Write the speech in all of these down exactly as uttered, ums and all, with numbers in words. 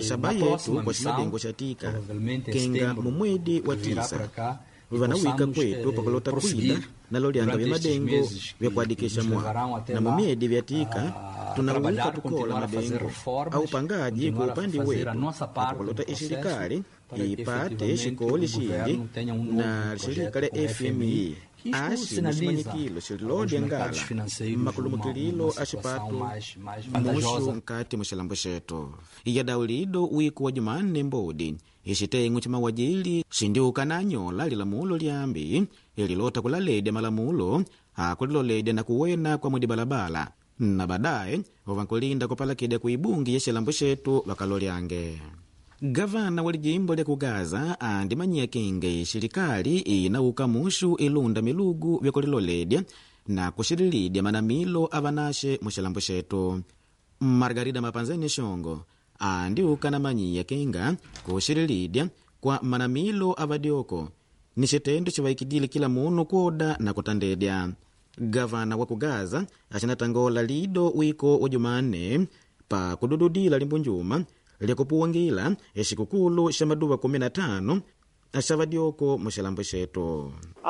Shaba yetu kwa shimadengo shatika kenga mumwedi wa tisa vanawika kwetu pakulota kuida nalo lianga vya madengo vya kuadikisha mwa na mumiedi vyatika tunawuka tukola madengo au pangaji kwa upandi wetu pakulota ishirikali ipate shikoli shindi na shirika la F M I ashi nishimanyikilo shililodi ngala makulumukililo ashipatu mushu nkati mushilambo shetu iya daulido wiku wa Jumanne mbodi ishitengu chima wajili shindiuka na nyola lila mulo liambi ililota kula lede malamulo akulilo lede na kuwena kwa mwidi balabala na badaye ovankulinda kupala kide kuibungi ya shilambo shetu wakaloliange. Gavana wali jimbo lya kugaza andi manyia kenge shirikali inauka mushu ilunda milugu vyakuliloledya na kushirilidia manamilo avanashe mushilambo shetu. Margarida Mapanzeni Shongo andi uka na manyia kenga kushirilidia kwa manamilo avadioko ni shitendo chivaikidili kila munu koda na kutandedya. Gavana wa kugaza ashinatangola lido wiko wa Jumanne pa kudududila limbunjuma likupuwangila eshikukulu sha maduva kumi na tano ashavadioko mushilambo shetu.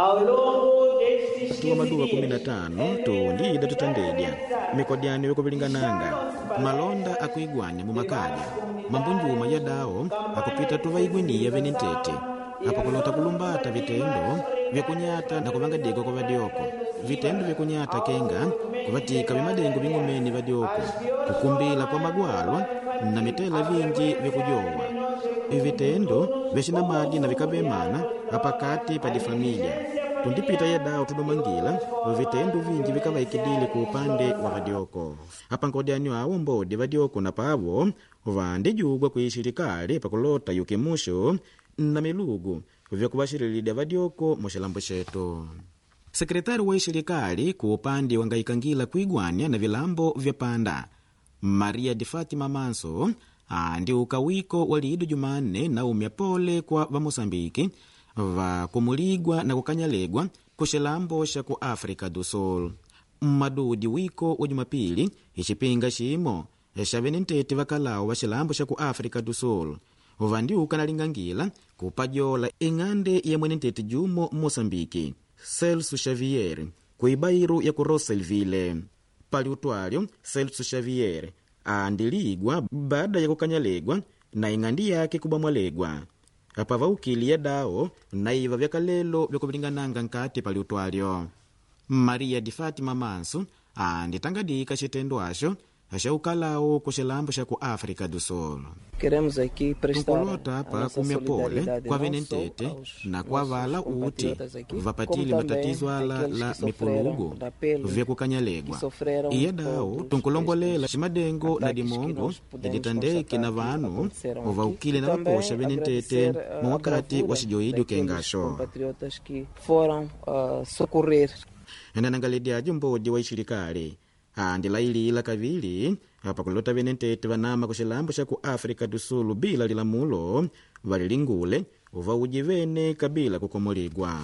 Tuwa maduva kumi na tano tuundida tutandedya mikodyani wikuvilingananga malonda akuigwanya mumakaja mambunjuma ya dao akupita tuvaigwiniya venentete apakulota kulumbata vitendo vyakunyata na kuvangadiko kwa vadioko vitendo vyakunyata kenga kuvatika vimadengo ving'omeni vadioko kukumbila kwa magwalwa na mitela vinji vyakujowa vitendo vyashina madi na vikavemana apakati pa difamilia tundipita ya dao tudomangila vitendo vinji vikavaikidili ku upande wa vadioko apankodyani awo mbodi vadioko na pavo vandijugwa kuishirikali pakulota yukimusho na milugu vyakuvashirilidia vadioko mushilambo shetu. Sekretari wa ishirikali ku upande wangaikangila kuigwanya na vilambo vya panda Maria di Fatima Manso andi ukawiko walidu Jumanne na umya pole kwa va Mosambiki va kumuligwa na kukanyalegwa kushilambo sha ku Afrika do Sul. Madudi wiko wa Jumapili ishipinga shimo sha venentete vakalao va shilambo sha ku Afrika do Sul vandiuka na lingangila kupajola ing'ande ya mwenentete jumo Mosambiki Celso Xavier kuibairu ya ku Roselville pali utwalyo Celso Xavier aandiligwa baada ya kukanyalegwa na ing'andi yake kubamwalegwa apava ukili ya dao na iva vyakalelo vyakuvilingananga nkati pali utwalyo. Maria di Fatima Manso aanditangadika shitendo asho ashaukalao kushilambo sha ku Afrika do Sul. Queremos aqui prestar tukulota pa kumya pole kwa venentete na kwa vala uti vapatili matatizo ala la mipulugu vyakukanyalegwa iya dao tunkulombolela shimadengo na dimongo editandeke na vanu uvaukile na vaposha venentete mwakati wa shijoidi ukengasho enanangalidiajo mbodi wa ishirikali andi lailila kavili apakulota venentete vanama kushilambo sha ku Afrika do Sul bila lilamulo valilingule uva uji vene kabila kukomoligwa.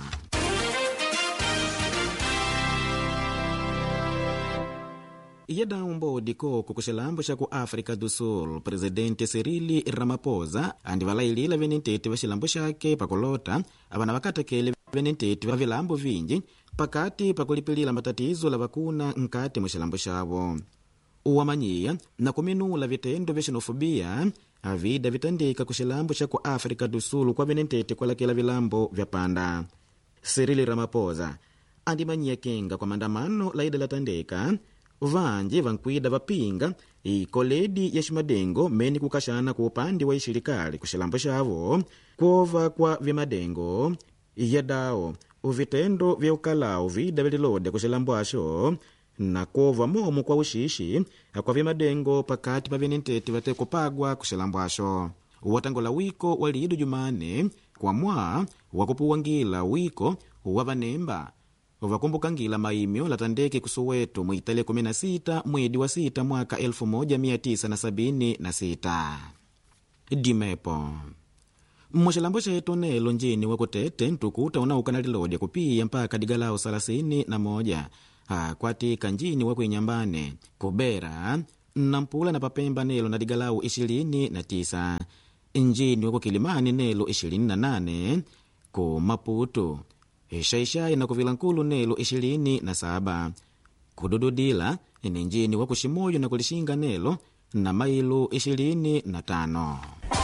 Iyada umbodi koko kushilambo sha ku Afrika do Sul Presidente Cyril Ramaphosa andi valailila venentete vashilambo shake pakulota avana vakatekele venentete va vilambo vinji pakati pakulipilila matatizo la vakuna nkati mushilambo shavo. Uwamanyia na kuminula vitendo vya xenofobia avida vitandika kushilambo sha ku Afrika do Sul kwa venentete kwalakela vilambo vya panda. Cyril Ramaphosa andimanyia kenga kwa mandamano laida latandeka vanje vankwida vapinga ikoledi ya shimadengo meni kukashana ku upande wa ishirikali kushilambo shavo kuova kwa vimadengo iya dao uvitendo vya ukalao vida vililode kushilambo asho na kuova momo kwa ushishi kwa vimadengo pakati pa venentete vate kupagwa kushilambo asho. Watangola wiko walidu Jumanne kwa mwa wakupuwangila wiko wavanemba wakumbukangila maimyo latandeke kusuwetu muitale kumi na sita mwedi wa sita mwaka elfu moja mia tisa na sabini na sita. Dimepo mushilambo shetu nelo njini wakutete ntukuta unauka na lilode kupia mpaka digalao salasini na moja akwatika njini wakwinyambane kubera Nampula na Papemba nelo na Digalau ishirini na tisa, Njini wako Kilimani nelo ishirini na nane, ku Maputo Ishaishai na Kuvilankulu nelo ishirini na saba, kudududila ni Njini wako Shimoyo na Kulishinga nelo na Mailu ishirini na tano.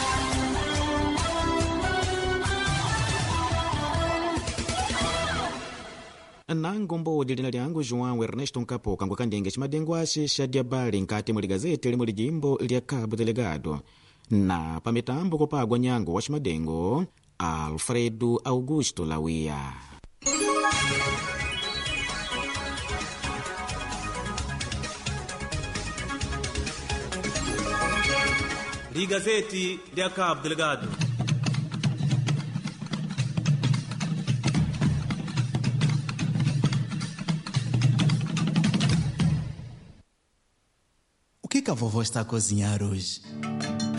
Nango mbodi lina liangu João Ernesto Nkapoka ngwa kandenge chimadengwashi shadia bali nkati muli gazeti limu lijimbo lya Cabo Delegado na pamitambo kopagwa nyango wa chimadengo Alfredo Augusto Lawia. Ligazeti lya Cabo Delegado. O que que a vovó está a cozinhar hoje?